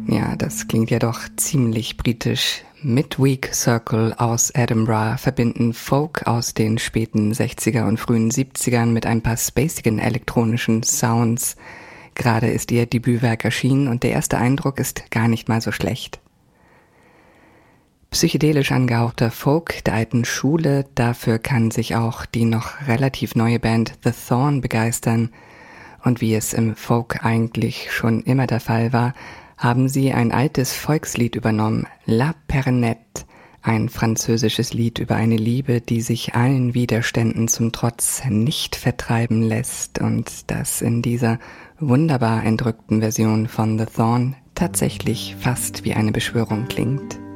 Ja, das klingt ja doch ziemlich britisch. Midweek Circle aus Edinburgh verbinden Folk aus den späten 60er und frühen 70ern mit ein paar spacigen elektronischen Sounds. Gerade ist ihr Debütwerk erschienen und der erste Eindruck ist gar nicht mal so schlecht. Psychedelisch angehauchter Folk der alten Schule, dafür kann sich auch die noch relativ neue Band The Thorn begeistern. Und wie es im Folk eigentlich schon immer der Fall war, haben sie ein altes Volkslied übernommen, La Pernette, ein französisches Lied über eine Liebe, die sich allen Widerständen zum Trotz nicht vertreiben lässt und das in dieser wunderbar entrückten Version von The Thorn tatsächlich fast wie eine Beschwörung klingt.